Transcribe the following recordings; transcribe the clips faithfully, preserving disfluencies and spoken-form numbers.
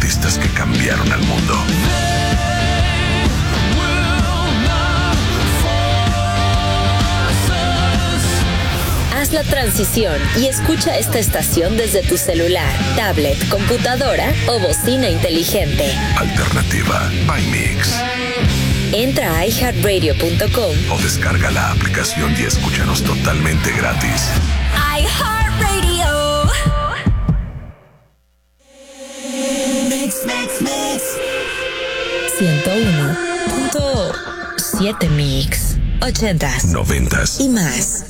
artistas que cambiaron al mundo. Haz la transición y escucha esta estación desde tu celular, tablet, computadora o bocina inteligente. Alternativa by Mix. Entra a i heart radio punto com o descarga la aplicación y escúchanos totalmente gratis. iHeartRadio. Mix, mix, mix. ciento uno punto siete Mix. Ochentas. Noventas. Y más.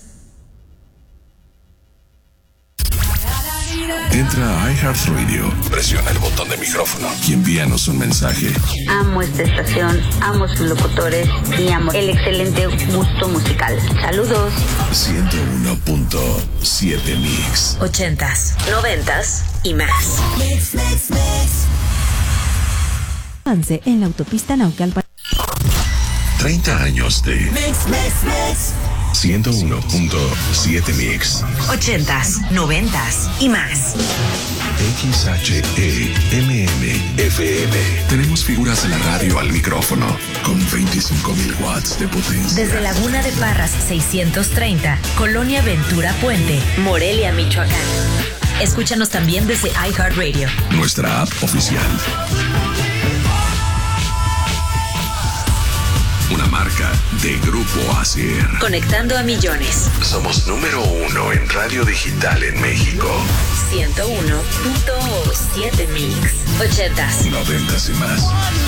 Entra a iHeartRadio, presiona el botón de micrófono y envíanos un mensaje. Amo esta estación, amo sus locutores y amo el excelente gusto musical. Saludos. ciento uno punto siete Mix. Ochentas, noventas y más. Mix, mix, mix. Avance en la autopista Naucalpan. treinta años de Mix, mix, mix. ciento uno punto siete Mix. Ochentas, noventas y más. X H E M M F M. Tenemos figuras de la radio al micrófono con veinticinco mil watts de potencia. Desde Laguna de Parras seiscientos treinta, Colonia Ventura Puente, Morelia, Michoacán. Escúchanos también desde iHeartRadio. Nuestra app oficial. Una marca de Grupo Acer. Conectando a millones. Somos número uno en radio digital en México. ciento uno punto siete Mix. Ochentas. Noventas y más.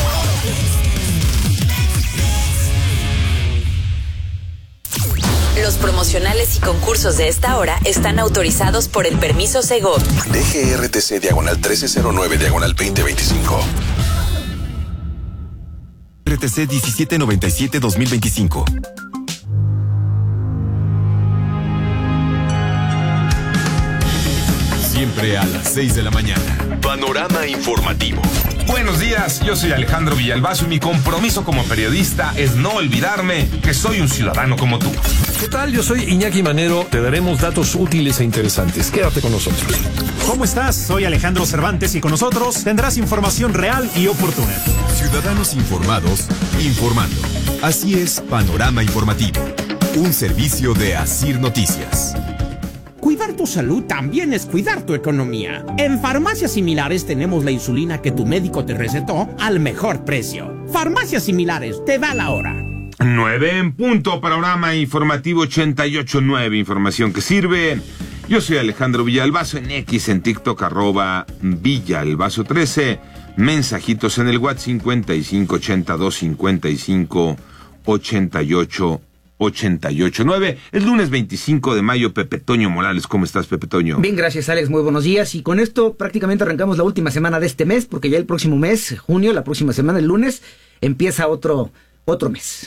Los promocionales y concursos de esta hora están autorizados por el permiso Segov. D G R T C diagonal trece cero nueve diagonal veinte veinticinco. R T C diecisiete noventa y siete dos mil veinticinco. Siempre a las seis de la mañana. Panorama informativo. Buenos días, yo soy Alejandro Villalbazo y mi compromiso como periodista es no olvidarme que soy un ciudadano como tú. ¿Qué tal? Yo soy Iñaki Manero. Te daremos datos útiles e interesantes. Quédate con nosotros. ¿Cómo estás? Soy Alejandro Cervantes y con nosotros tendrás información real y oportuna. Ciudadanos informados, informando. Así es, Panorama Informativo. Un servicio de Asir Noticias. Cuidar tu salud también es cuidar tu economía. En Farmacias Similares tenemos la insulina que tu médico te recetó al mejor precio. Farmacias Similares, te da la hora. nueve en punto, Panorama Informativo ochenta y ocho punto nueve, información que sirve. Yo soy Alejandro Villalbazo, en X, en TikTok, arroba Villalbazo trece. Mensajitos en el WhatsApp cincuenta y cinco ochenta y dos cincuenta y cinco ochenta y ocho ochenta y ocho nueve. El lunes veinticinco de mayo, Pepe Toño Morales. ¿Cómo estás, Pepe Toño? Bien, gracias, Alex. Muy buenos días. Y con esto prácticamente arrancamos la última semana de este mes, porque ya el próximo mes, junio, la próxima semana, el lunes, empieza otro, otro mes.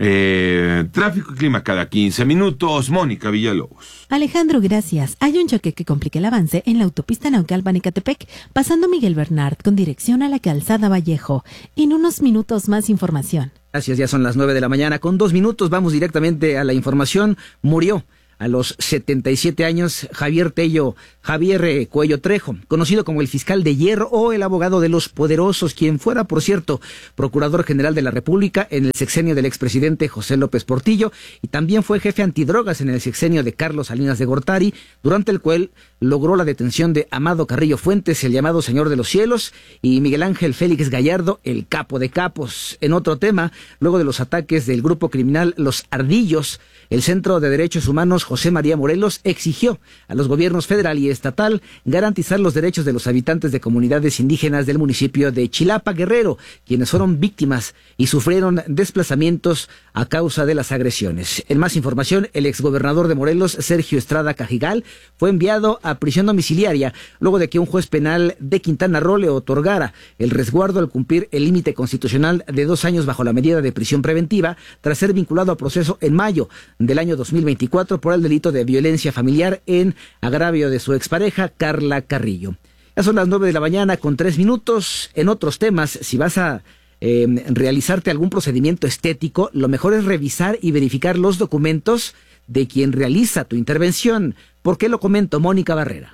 Eh, tráfico y clima cada quince minutos. Mónica Villalobos. Alejandro, gracias. Hay un choque que complica el avance en la autopista Naucalpan-Ecatepec, pasando Miguel Bernard con dirección a la calzada Vallejo. En unos minutos más información. Gracias, ya son las nueve de la mañana. Con dos minutos vamos directamente a la información. Murió a los setenta y siete años Javier Tello, Javier eh, Cuello Trejo, conocido como el fiscal de hierro o el abogado de los poderosos, quien fuera, por cierto, procurador general de la República en el sexenio del expresidente José López Portillo, y también fue jefe antidrogas en el sexenio de Carlos Salinas de Gortari, durante el cual logró la detención de Amado Carrillo Fuentes, el llamado Señor de los Cielos, y Miguel Ángel Félix Gallardo, el capo de capos. En otro tema, luego de los ataques del grupo criminal Los Ardillos, el Centro de Derechos Humanos José María Morelos exigió a los gobiernos federal y estatal garantizar los derechos de los habitantes de comunidades indígenas del municipio de Chilapa, Guerrero, quienes fueron víctimas y sufrieron desplazamientos a causa de las agresiones. En más información, el exgobernador de Morelos, Sergio Estrada Cajigal, fue enviado a prisión domiciliaria luego de que un juez penal de Quintana Roo le otorgara el resguardo al cumplir el límite constitucional de dos años bajo la medida de prisión preventiva, tras ser vinculado a proceso en mayo del año dos mil veinticuatro por el delito de violencia familiar en agravio de su expareja Carla Carrillo. Ya son las nueve de la mañana con tres minutos. En otros temas, si vas a eh, realizarte algún procedimiento estético, lo mejor es revisar y verificar los documentos de quien realiza tu intervención. ¿Por qué lo comento? Mónica Barrera.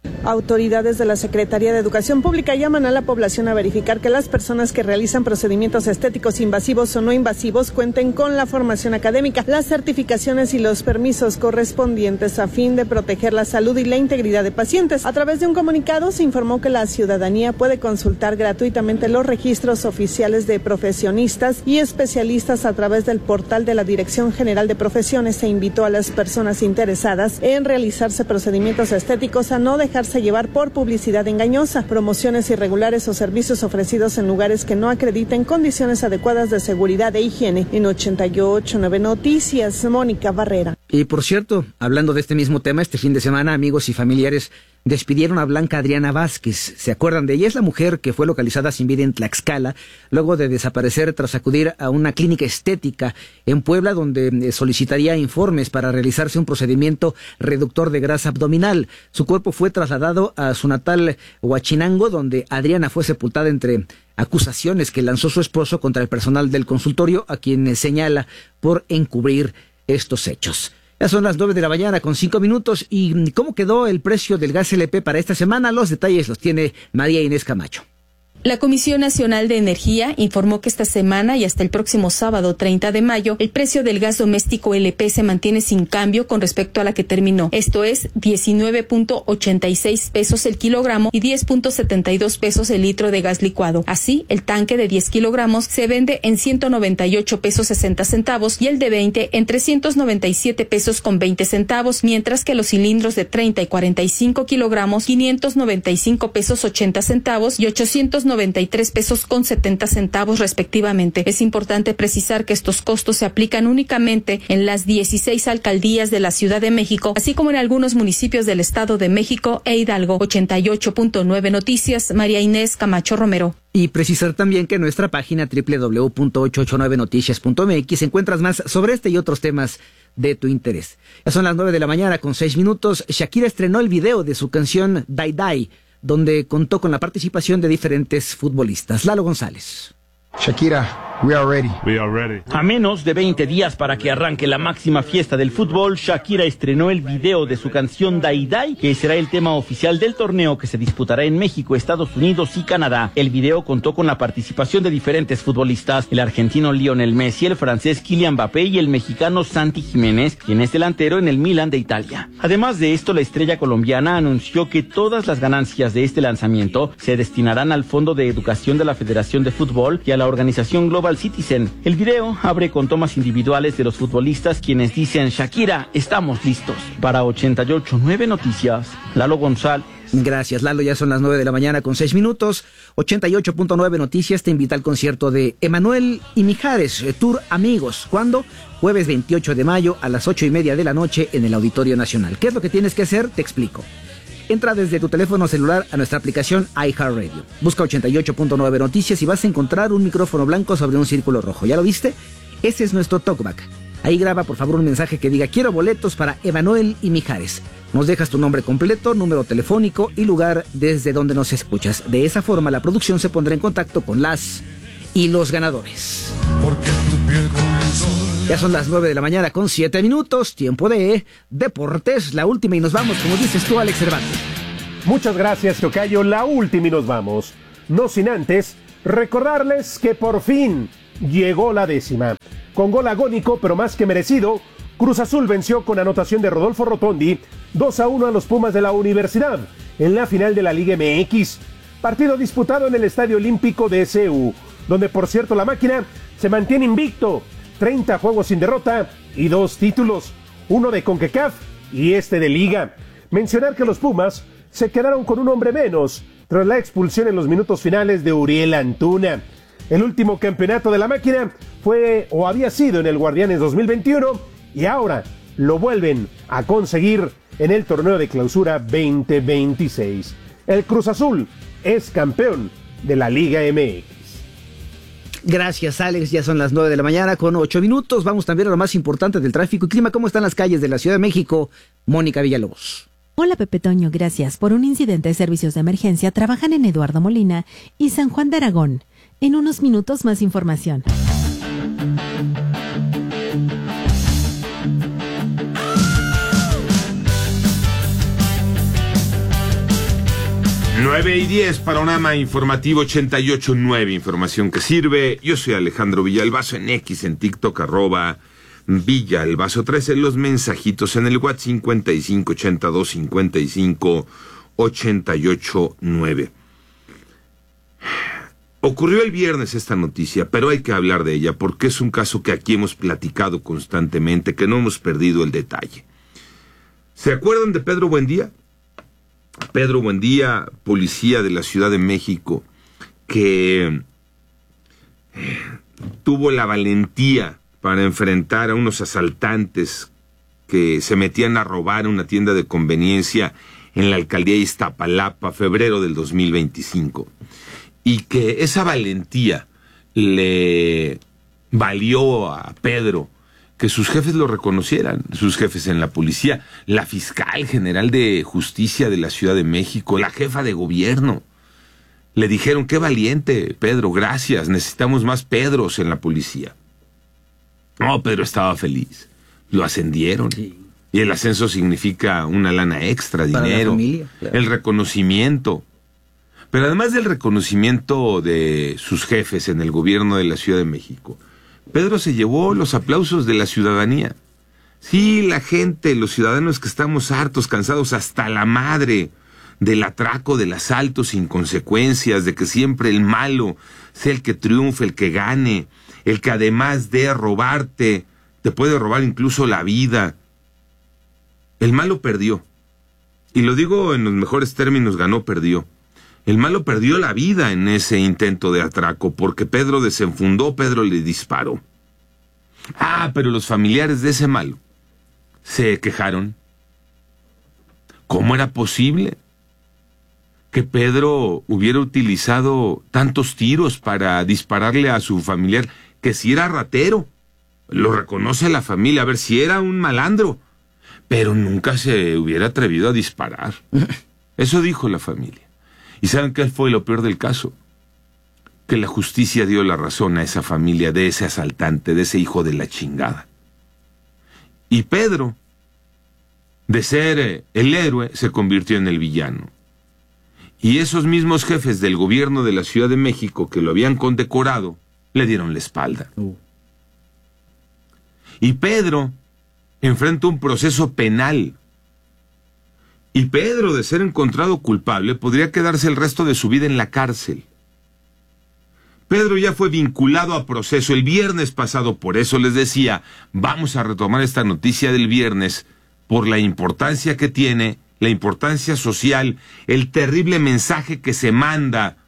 Autoridades de la Secretaría de Educación Pública llaman a la población a verificar que las personas que realizan procedimientos estéticos invasivos o no invasivos cuenten con la formación académica, las certificaciones y los permisos correspondientes a fin de proteger la salud y la integridad de pacientes. A través de un comunicado se informó que la ciudadanía puede consultar gratuitamente los registros oficiales de profesionistas y especialistas a través del portal de la Dirección General de Profesiones. Se invitó a las personas interesadas en realizarse procedimientos estéticos a no dejarse llevar por publicidad engañosa, promociones irregulares o servicios ofrecidos en lugares que no acrediten condiciones adecuadas de seguridad e higiene. En ochenta y ocho punto nueve Noticias, Mónica Barrera. Y por cierto, hablando de este mismo tema, este fin de semana amigos y familiares despidieron a Blanca Adriana Vázquez. ¿Se acuerdan de ella? Es la mujer que fue localizada sin vida en Tlaxcala luego de desaparecer tras acudir a una clínica estética en Puebla donde solicitaría informes para realizarse un procedimiento reductor de grasa abdominal. Su cuerpo fue trasladado a su natal Huachinango, donde Adriana fue sepultada entre acusaciones que lanzó su esposo contra el personal del consultorio, a quien señala por encubrir estos hechos. Ya son las nueve de la mañana con cinco minutos. ¿Y cómo quedó el precio del gas L P para esta semana? Los detalles los tiene María Inés Camacho. La Comisión Nacional de Energía informó que esta semana y hasta el próximo sábado treinta de mayo, el precio del gas doméstico L P se mantiene sin cambio con respecto a la que terminó. Esto es diecinueve punto ochenta y seis pesos el kilogramo y diez punto setenta y dos pesos el litro de gas licuado. Así, el tanque de diez kilogramos se vende en ciento noventa y ocho pesos sesenta centavos y el de veinte en trescientos noventa y siete pesos con veinte centavos, mientras que los cilindros de treinta y cuarenta y cinco kilogramos, quinientos noventa y cinco pesos ochenta centavos y ochocientos noventa y tres pesos con setenta centavos respectivamente. Es importante precisar que estos costos se aplican únicamente en las dieciséis alcaldías de la Ciudad de México, así como en algunos municipios del Estado de México e Hidalgo. ochenta y ocho punto nueve Noticias, María Inés Camacho Romero. Y precisar también que en nuestra página doble u doble u doble u punto ochocientos ochenta y nueve noticias punto m x encuentras más sobre este y otros temas de tu interés. Ya son las nueve de la mañana con seis minutos. Shakira estrenó el video de su canción Die Die, donde contó con la participación de diferentes futbolistas. Lalo González. Shakira, we are ready. We are ready. A menos de veinte días para que arranque la máxima fiesta del fútbol, Shakira estrenó el video de su canción Die Die, que será el tema oficial del torneo que se disputará en México, Estados Unidos y Canadá. El video contó con la participación de diferentes futbolistas, el argentino Lionel Messi, el francés Kylian Mbappé y el mexicano Santi Jiménez, quien es delantero en el Milan de Italia. Además de esto, la estrella colombiana anunció que todas las ganancias de este lanzamiento se destinarán al Fondo de Educación de la Federación de Fútbol y a la organización Global Citizen. El video abre con tomas individuales de los futbolistas, quienes dicen: Shakira, estamos listos. Para ochenta y ocho punto nueve Noticias, Lalo González. Gracias, Lalo. Ya son las nueve de la mañana con seis minutos. ochenta y ocho punto nueve Noticias te invita al concierto de Emanuel y Mijares, Tour Amigos. ¿Cuándo? Jueves veintiocho de mayo a las ocho y media de la noche en el Auditorio Nacional. ¿Qué es lo que tienes que hacer? Te explico. Entra desde tu teléfono celular a nuestra aplicación iHeartRadio. Busca ochenta y ocho punto nueve Noticias y vas a encontrar un micrófono blanco sobre un círculo rojo. ¿Ya lo viste? Ese es nuestro talkback. Ahí graba por favor un mensaje que diga: quiero boletos para Emanuel y Mijares. Nos dejas tu nombre completo, número telefónico y lugar desde donde nos escuchas. De esa forma la producción se pondrá en contacto con las y los ganadores. Ya son las nueve de la mañana con siete minutos, tiempo de deportes, la última y nos vamos, como dices tú, Alex Cervantes. Muchas gracias, tocayo, la última y nos vamos. No sin antes recordarles que por fin llegó la décima. Con gol agónico, pero más que merecido, Cruz Azul venció con anotación de Rodolfo Rotondi dos a uno a los Pumas de la Universidad en la final de la Liga M X. Partido disputado en el Estadio Olímpico de C U, donde por cierto la máquina se mantiene invicto. treinta juegos sin derrota y dos títulos, uno de CONCACAF y este de Liga. Mencionar que los Pumas se quedaron con un hombre menos tras la expulsión en los minutos finales de Uriel Antuna. El último campeonato de la máquina fue o había sido en el Guardianes dos mil veintiuno y ahora lo vuelven a conseguir en el torneo de clausura veinte veintiséis. El Cruz Azul es campeón de la Liga M X. Gracias, Alex. Ya son las nueve de la mañana con ocho minutos. Vamos también a lo más importante del tráfico y clima. ¿Cómo están las calles de la Ciudad de México? Mónica Villalobos. Hola, Pepe Toño. Gracias. Por un incidente de servicios de emergencia trabajan en Eduardo Molina y San Juan de Aragón. En unos minutos más información. nueve y diez, panorama informativo ochenta y ocho punto nueve, información que sirve. Yo soy Alejandro Villalbazo, en X, en TikTok, arroba Villalbazo trece, los mensajitos en el WhatsApp cincuenta y cinco ochenta y dos cincuenta y cinco ochenta y ocho nueve. Ocurrió el viernes esta noticia, pero hay que hablar de ella porque es un caso que aquí hemos platicado constantemente, que no hemos perdido el detalle. ¿Se acuerdan de Pedro Buendía? Pedro Buendía, policía de la Ciudad de México, que tuvo la valentía para enfrentar a unos asaltantes que se metían a robar una tienda de conveniencia en la alcaldía de Iztapalapa, febrero del dos mil veinticinco. Y que esa valentía le valió a Pedro que sus jefes lo reconocieran, sus jefes en la policía, la fiscal general de justicia de la Ciudad de México, la jefa de gobierno. Le dijeron, qué valiente, Pedro, gracias, necesitamos más Pedros en la policía. No, Pedro estaba feliz, lo ascendieron. Sí. Y el ascenso significa una lana extra, dinero, para la familia, claro. El reconocimiento. Pero además del reconocimiento de sus jefes en el gobierno de la Ciudad de México, Pedro se llevó los aplausos de la ciudadanía. Sí, la gente, los ciudadanos que estamos hartos, cansados hasta la madre del atraco, del asalto sin consecuencias, de que siempre el malo sea el que triunfe, el que gane, el que además de robarte, te puede robar incluso la vida. El malo perdió. Y lo digo en los mejores términos, ganó, perdió. El malo perdió la vida en ese intento de atraco porque Pedro desenfundó, Pedro le disparó. Ah, pero los familiares de ese malo se quejaron. ¿Cómo era posible que Pedro hubiera utilizado tantos tiros para dispararle a su familiar? Que si era ratero, lo reconoce la familia, a ver si era un malandro, pero nunca se hubiera atrevido a disparar. Eso dijo la familia. ¿Y saben qué fue lo peor del caso? Que la justicia dio la razón a esa familia de ese asaltante, de ese hijo de la chingada. Y Pedro, de ser el héroe, se convirtió en el villano. Y esos mismos jefes del gobierno de la Ciudad de México que lo habían condecorado, le dieron la espalda. Uh. Y Pedro enfrenta un proceso penal. Y Pedro, de ser encontrado culpable, podría quedarse el resto de su vida en la cárcel. Pedro ya fue vinculado a proceso el viernes pasado, por eso les decía, vamos a retomar esta noticia del viernes, por la importancia que tiene, la importancia social, el terrible mensaje que se manda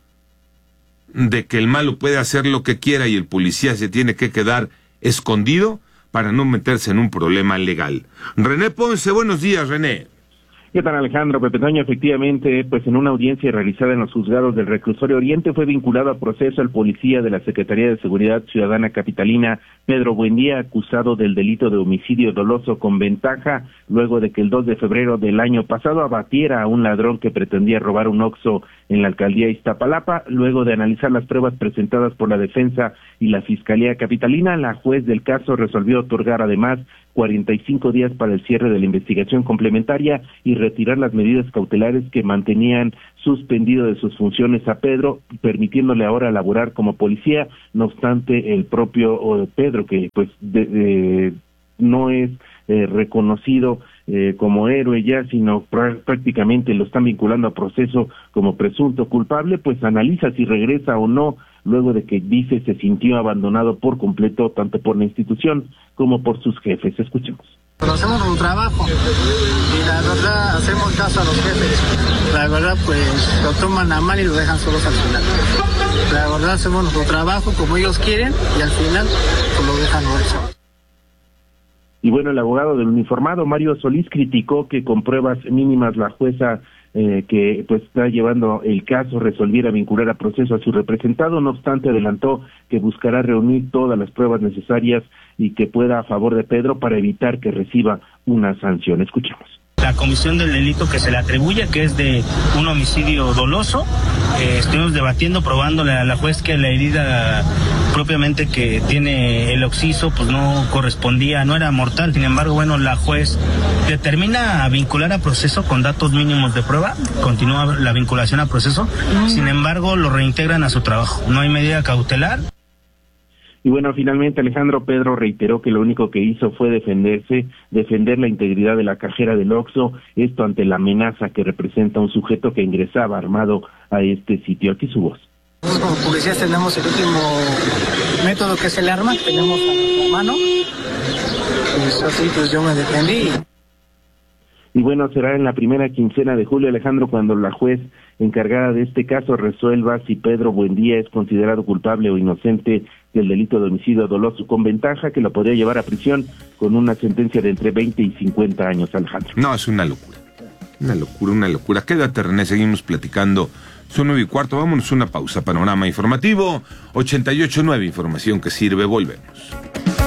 de que el malo puede hacer lo que quiera y el policía se tiene que quedar escondido para no meterse en un problema legal. René Ponce, buenos días, René. ¿Qué tal, Alejandro? Pepe Toño, efectivamente, pues en una audiencia realizada en los juzgados del Reclusorio Oriente fue vinculado a proceso el policía de la Secretaría de Seguridad Ciudadana Capitalina, Pedro Buendía, acusado del delito de homicidio doloso con ventaja, luego de que el dos de febrero del año pasado abatiera a un ladrón que pretendía robar un Oxxo en la alcaldía de Iztapalapa. Luego de analizar las pruebas presentadas por la defensa y la Fiscalía Capitalina, la juez del caso resolvió otorgar además cuarenta y cinco días para el cierre de la investigación complementaria y retirar las medidas cautelares que mantenían suspendido de sus funciones a Pedro, permitiéndole ahora laborar como policía. No obstante, el propio Pedro, que pues de, de, no es eh, reconocido eh, como héroe ya, sino pr- prácticamente lo están vinculando a proceso como presunto culpable, pues analiza si regresa o no, luego de que dice se sintió abandonado por completo tanto por la institución como por sus jefes. Escuchemos. Pero hacemos un trabajo y la verdad hacemos caso a los jefes. La verdad pues lo toman a mal y lo dejan solos al final. La verdad hacemos nuestro trabajo como ellos quieren y al final pues lo dejan solos. Y bueno, el abogado del uniformado, Mario Solís, criticó que con pruebas mínimas la jueza eh, que pues está llevando el caso resolviera vincular a proceso a su representado. No obstante, adelantó que buscará reunir todas las pruebas necesarias y que pueda a favor de Pedro para evitar que reciba una sanción. Escuchemos. La comisión del delito que se le atribuye, que es de un homicidio doloso, eh, estuvimos debatiendo, probándole a la juez que la herida propiamente que tiene el occiso, pues no correspondía, no era mortal. Sin embargo, bueno, la juez determina vincular a proceso con datos mínimos de prueba, continúa la vinculación a proceso, sin embargo, lo reintegran a su trabajo. No hay medida cautelar. Y bueno, finalmente Alejandro Pedro reiteró que lo único que hizo fue defenderse, defender la integridad de la cajera del Oxxo, esto ante la amenaza que representa un sujeto que ingresaba armado a este sitio. Aquí su voz. Nosotros como policías tenemos el último método que es el arma, tenemos a la mano, pues así pues yo me defendí. Y bueno, será en la primera quincena de julio, Alejandro, cuando la juez encargada de este caso resuelva si Pedro Buendía es considerado culpable o inocente del delito de homicidio doloso con ventaja que lo podría llevar a prisión con una sentencia de entre veinte y cincuenta años, Alejandro. No, es una locura. Una locura, una locura. Quédate, René, seguimos platicando. Son nueve y cuarto, vámonos una pausa. Panorama informativo, ochenta y ocho punto nueve, información que sirve, volvemos.